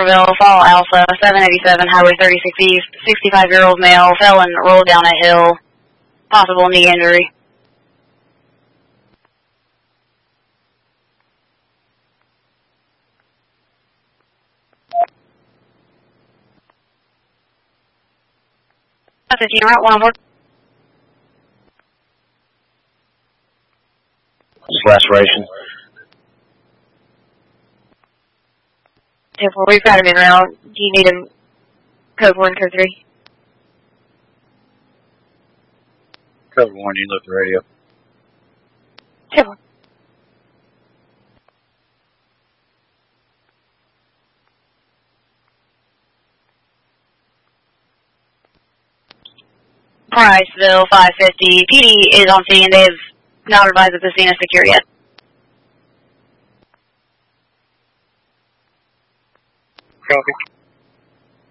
Naperville, Fall Alpha, 787, Highway 36 East, 65-year-old male, fell and rolled down a hill, possible knee injury. That's 15, route 1 on board. Laceration. We've got him in route. Do you need him code 1, code 3? Code 1, you left the radio. Code 1. Priceville, 550. PD is on scene. They have not advised that the scene is secure yet. Copy.